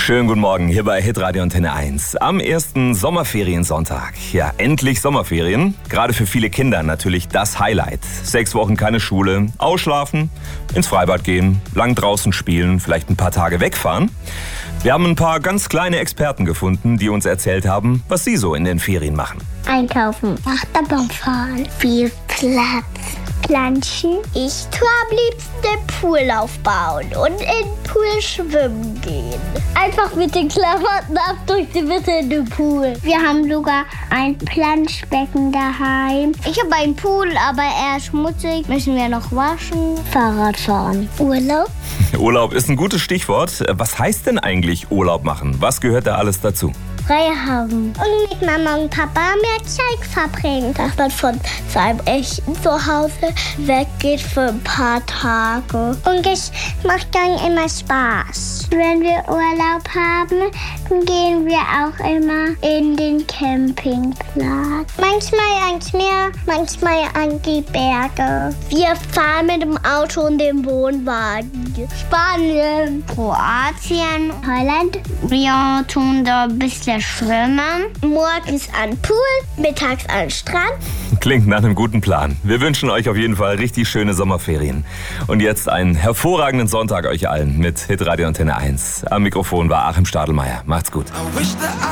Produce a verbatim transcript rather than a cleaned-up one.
Schönen guten Morgen hier bei Hitradio Antenne eins. Am ersten Sommerferiensonntag. Ja, endlich Sommerferien. Gerade für viele Kinder natürlich das Highlight. Sechs Wochen keine Schule, ausschlafen, ins Freibad gehen, lang draußen spielen, vielleicht ein paar Tage wegfahren. Wir haben ein paar ganz kleine Experten gefunden, die uns erzählt haben, was sie so in den Ferien machen. Einkaufen, Achterbahn fahren, viel Platz, planschen. Ich tue am liebsten den Pool aufbauen und in den Pool schwimmen gehen. Einfach mit den Klamotten ab durch die Mitte in den Pool. Wir haben sogar ein Planschbecken daheim. Ich habe einen Pool, aber er ist schmutzig. Müssen wir noch waschen. Fahrrad fahren. Urlaub. Urlaub ist ein gutes Stichwort. Was heißt denn eigentlich Urlaub machen? Was gehört da alles dazu? Frei haben. Und mit Mama und Papa mehr Zeit verbringen. Dass man von seinem echten Zuhause weggeht für ein paar Tage. Und es macht dann immer Spaß. Wenn wir Urlaub haben, dann gehen wir auch immer in den Campingplatz. Manchmal ans Meer, manchmal an die Berge. Wir fahren mit dem Auto und dem Wohnwagen. Spanien, Kroatien, Holland. Wir tun da ein bisschen schwimmen. Morgens an den Pool, mittags an den Strand. Klingt nach einem guten Plan. Wir wünschen euch auf jeden Fall richtig schöne Sommerferien. Und jetzt einen hervorragenden Sonntag euch allen mit Hitradio Antenne eins. Am Mikrofon war Achim Stadelmeier. Macht's gut.